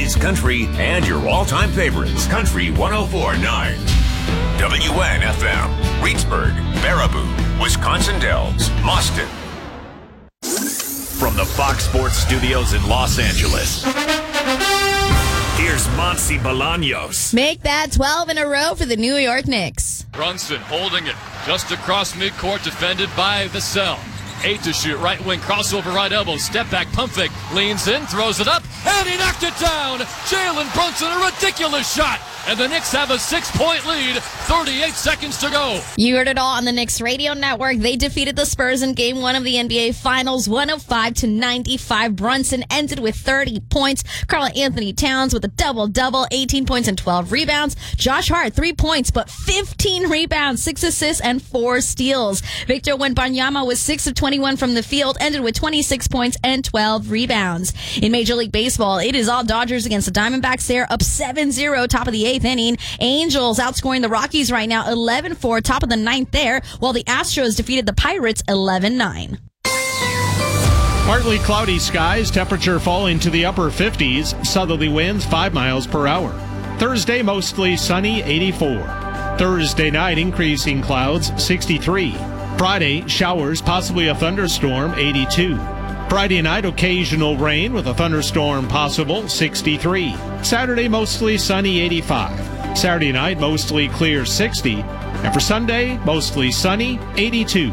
Today's country and your all-time favorites. Country 104.9. WNFM. Reedsburg, Baraboo, Wisconsin Dells, Mauston. From the Fox Sports Studios in Los Angeles, here's Monty Bolaños. Make that 12 in a row for the New York Knicks. Brunson holding it just across midcourt, defended by Vassell. 8 to shoot, right wing, crossover, right elbow, step back, pump fake, leans in, throws it up, and he knocked it down. Jalen Brunson, a ridiculous shot. And the Knicks have a 6-point lead, 38 seconds to go. You heard it all on the Knicks radio network. They defeated the Spurs in Game 1 of the NBA Finals, 105-95. Brunson ended with 30 points. Karl-Anthony Towns with a double-double, 18 points and 12 rebounds. Josh Hart, 3 points, but 15 rebounds, 6 assists, and 4 steals. Victor Wembanyama was 6 of 21 from the field, ended with 26 points and 12 rebounds. In Major League Baseball, it is all Dodgers against the Diamondbacks there, up 7-0, top of the 8th inning. Angels outscoring the Rockies right now 11-4, top of the 9th there, while the Astros defeated the Pirates 11-9. Partly cloudy skies, temperature falling to the upper 50s, southerly winds 5 miles per hour. Thursday, mostly sunny, 84. Thursday night, increasing clouds, 63. Friday, showers, possibly a thunderstorm, 82. Friday night, occasional rain with a thunderstorm possible, 63. Saturday, mostly sunny, 85. Saturday night, mostly clear, 60. And for Sunday, mostly sunny, 82.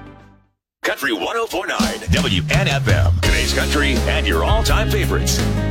Country 104.9 WNFM. Today's country and your all-time favorites.